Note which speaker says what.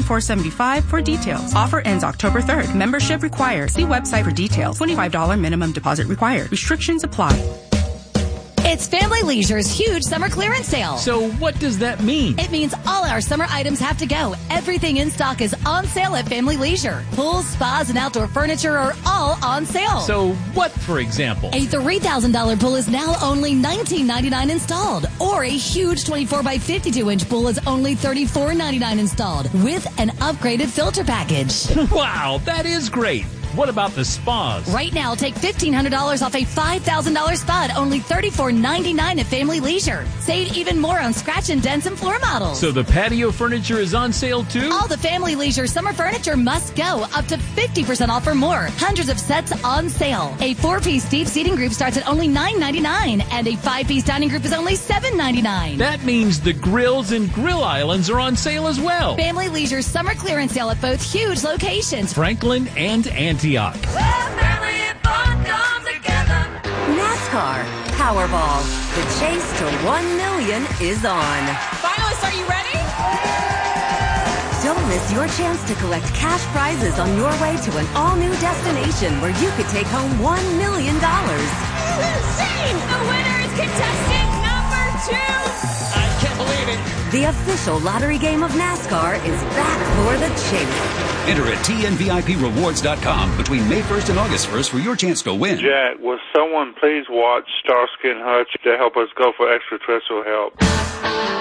Speaker 1: $475 for details. Offer ends October 3rd. Membership required. See website for details. $25 minimum deposit required. Restrictions apply.
Speaker 2: It's Family Leisure's huge summer clearance sale.
Speaker 3: So what does that mean?
Speaker 2: It means all our summer items have to go. Everything in stock is on sale at Family Leisure. Pools, spas, and outdoor furniture are all on sale.
Speaker 3: So what, for example?
Speaker 2: A $3,000 pool is now only $19.99 installed. Or a huge 24 by 52-inch pool is only $34.99 installed with an upgraded filter package.
Speaker 3: Wow, that is great. What about the spas?
Speaker 2: Right now, take $1,500 off a $5,000 spa at only $34.99 at Family Leisure. Save even more on scratch and dents and floor models.
Speaker 3: So the patio furniture is on sale too?
Speaker 2: All the Family Leisure summer furniture must go, up to 50% off or more. Hundreds of sets on sale. A 4-piece deep seating group starts at only $9.99, and a 5-piece dining group is only $7.99.
Speaker 3: That means the grills and grill islands are on sale as well.
Speaker 2: Family Leisure's summer clearance sale at both huge locations,
Speaker 3: Franklin and Antioch.
Speaker 4: Family and fun come together.
Speaker 5: NASCAR Powerball. The chase to 1 million is on.
Speaker 4: Finalists, are you ready?
Speaker 5: Don't miss your chance to collect cash prizes on your way to an all-new destination where you could take home $1 million.
Speaker 4: Insane! The winner is contestant number 2.
Speaker 3: I can't believe it.
Speaker 5: The official lottery game of NASCAR is back for the chase.
Speaker 6: Enter at TNVIPrewards.com between May 1st and August 1st for your chance to win.
Speaker 7: Jack, will someone please watch Starsky and Hutch to help us go for extraterrestrial help?